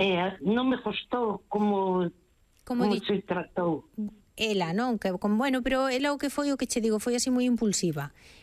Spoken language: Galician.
non me gostou como di... se tratou. Ela, non? Bueno, pero ela o que foi o que che digo, foi así moi impulsiva.